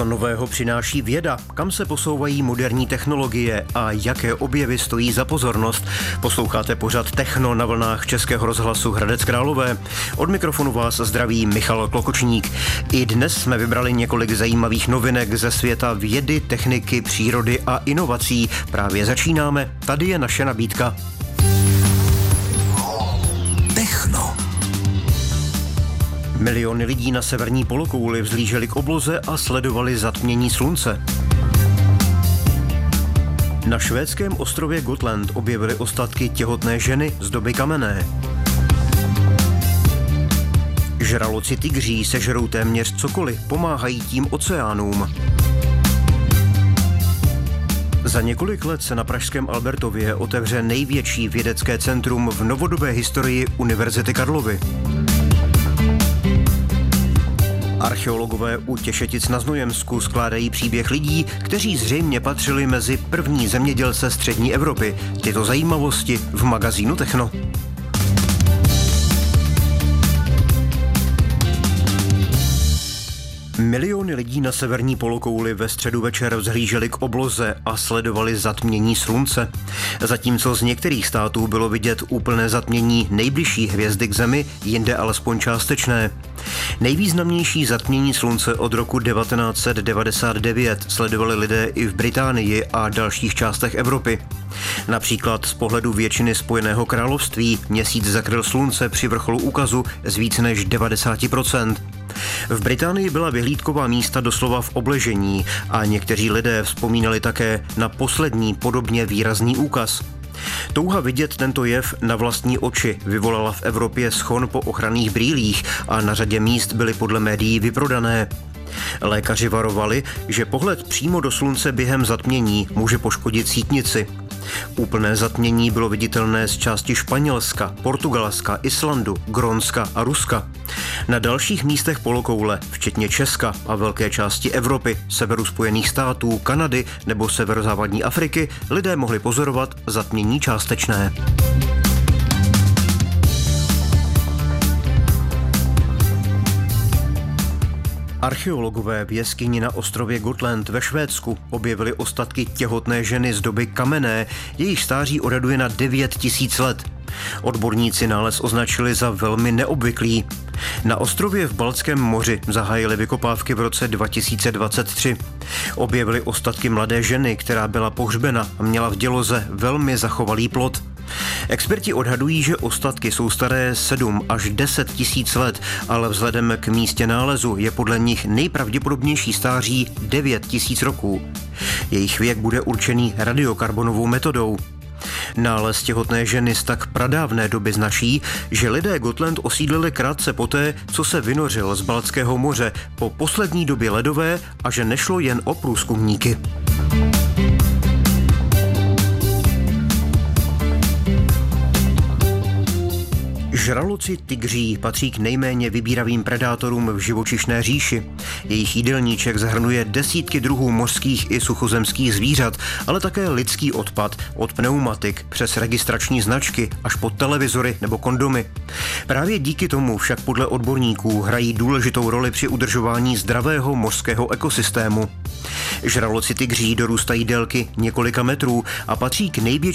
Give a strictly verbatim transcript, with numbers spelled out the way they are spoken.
Co nového přináší věda, kam se posouvají moderní technologie a jaké objevy stojí za pozornost. Posloucháte pořad Techno na vlnách Českého rozhlasu Hradec Králové. Od mikrofonu vás zdraví Michal Klokočník. I dnes jsme vybrali několik zajímavých novinek ze světa vědy, techniky, přírody a inovací. Právě začínáme. Tady je naše nabídka. Techno. Miliony lidí na severní polokouli vzlíželi k obloze a sledovali zatmění slunce. Na švédském ostrově Gotland objevili ostatky těhotné ženy z doby kamenné. Žraloci tygří sežerou téměř cokoliv, pomáhají tím oceánům. Za několik let se na pražském Albertově otevře největší vědecké centrum v novodobé historii Univerzity Karlovy. Archeologové u Těšetic na Znojemsku skládají příběh lidí, kteří zřejmě patřili mezi první zemědělce střední Evropy. Tyto zajímavosti v magazínu Techno. Miliony lidí na severní polokouli ve středu večer vzhlíželi k obloze a sledovali zatmění slunce. Zatímco z některých států bylo vidět úplné zatmění nejbližší hvězdy k Zemi, jinde alespoň částečné. Nejvýznamnější zatmění slunce od roku devatenáct set devadesát devět sledovali lidé i v Británii a dalších částech Evropy. Například z pohledu většiny Spojeného království měsíc zakryl slunce při vrcholu úkazu z víc než devadesát procent. V Británii byla vyhlídková místa doslova v obležení a někteří lidé vzpomínali také na poslední podobně výrazný úkaz. Touha vidět tento jev na vlastní oči vyvolala v Evropě schon po ochranných brýlích a na řadě míst byly podle médií vyprodané. Lékaři varovali, že pohled přímo do slunce během zatmění může poškodit sítnici. Úplné zatmění bylo viditelné z části Španělska, Portugalska, Islandu, Grónska a Ruska. Na dalších místech polokoule, včetně Česka a velké části Evropy, severu Spojených států, Kanady nebo severozápadní Afriky, lidé mohli pozorovat zatmění částečné. Archeologové v jeskyni na ostrově Gotland ve Švédsku objevili ostatky těhotné ženy z doby kamenné, jejich stáří odhaduje na devět tisíc let. Odborníci nález označili za velmi neobvyklý. Na ostrově v Baltském moři zahájili vykopávky v roce dva tisíce dvacet tři. Objevili ostatky mladé ženy, která byla pohřbena a měla v děloze velmi zachovalý plod. Experti odhadují, že ostatky jsou staré sedm až deset tisíc let, ale vzhledem k místě nálezu je podle nich nejpravděpodobnější stáří devět tisíc roků. Jejich věk bude určený radiokarbonovou metodou. Nález těhotné ženy z tak pradávné doby značí, že lidé Gotland osídlili krátce poté, co se vynořil z Baltského moře po poslední době ledové a že nešlo jen o průzkumníky. Žraloci tygří patří k nejméně vybíravým predátorům v živočišné říši. Jejich jídelníček zahrnuje desítky druhů mořských i suchozemských zvířat, ale také lidský odpad, od pneumatik přes registrační značky až po televizory nebo kondomy. Právě díky tomu však podle odborníků hrají důležitou roli při udržování zdravého mořského ekosystému. Žraloci tygří dorůstají délky několika metrů a patří k největším